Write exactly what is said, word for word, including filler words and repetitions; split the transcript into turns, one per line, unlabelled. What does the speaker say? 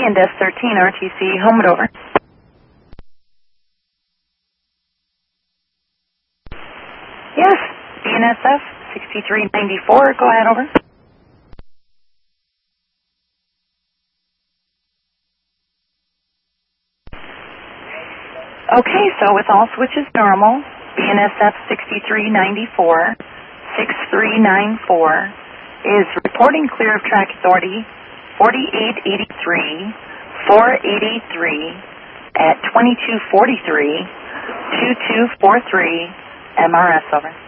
and desk thirteen, R T C, home and over. Yes, B N S F sixty-three ninety-four, go ahead, over. Okay, so with all switches normal, B N S F sixty-three ninety-four, six three nine four is reporting clear of track authority forty-eight eighty-three, four eighty-three at twenty-two forty-three, twenty-two forty-three, M R S, over.